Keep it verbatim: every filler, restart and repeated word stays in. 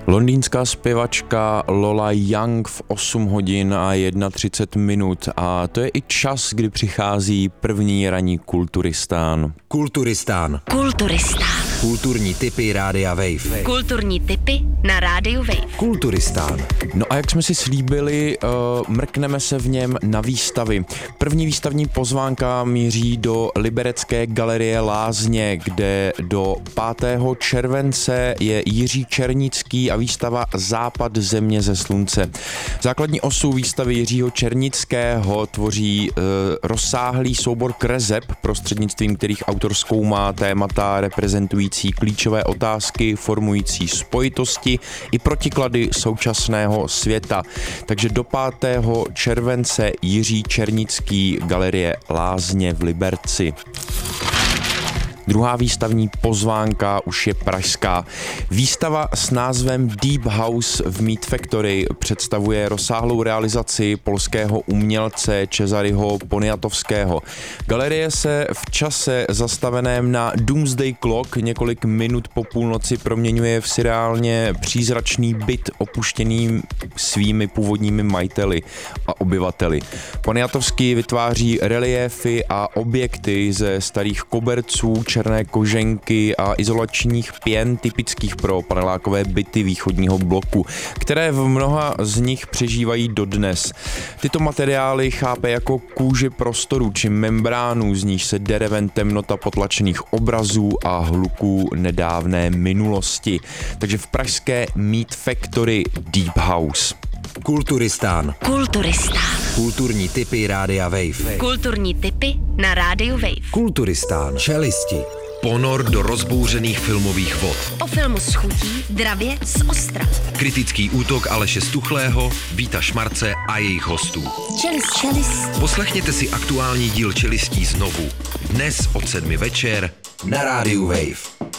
Londýnská zpěvačka Lola Young v osm hodin a třicet jedna minut a to je i čas, kdy přichází první ranní Kulturistán. Kulturistán. Kulturistán. Kulturní tipy Rádia Wave. Kulturní tipy na Rádiu Wave. Kulturistán. No a jak jsme si slíbili, uh, mrkneme se v něm na výstavy. První výstavní pozvánka míří do Liberecké galerie Lázně, kde do pátého července je Jiří Černický a výstava Západ země ze slunce. Základní osu výstavy Jiřího Černického tvoří uh, rozsáhlý soubor kreseb, prostřednictvím kterých autor zkoumá témata reprezentující klíčové otázky, formující spojitosti i protiklady současného světa. Takže do pátého července Jiří Černický, galerie Lázně v Liberci. Druhá výstavní pozvánka už je pražská. Výstava s názvem Deep House v Meat Factory představuje rozsáhlou realizaci polského umělce Cezaryho Poniatovského. Galerie se v čase zastaveném na Doomsday Clock několik minut po půlnoci proměňuje v seriálně přízračný byt opuštěný svými původními majiteli a obyvateli. Poniatovský vytváří reliéfy a objekty ze starých koberců, černé koženky a izolačních pěn typických pro panelákové byty východního bloku, které v mnoha z nich přežívají dodnes. Tyto materiály chápe jako kůži prostoru či membránu, z níž se dere ven temnota potlačených obrazů a hluků nedávné minulosti. Takže v pražské Meat Factory Deep House. Kulturistán. Kulturistán. Kulturní tipy Rádia Wave. Kulturní tipy na Rádiu Wave. Kulturistán. Čelisti. Ponor do rozbouřených filmových vod. O filmu s chutí, dravě z Ostra. Kritický útok Aleše Stuchlého, Víta Šmarce a jejich hostů. Čelist, čelist. Poslechněte si aktuální díl Čelistí znovu. Dnes od sedmi večer na Rádiu Wave.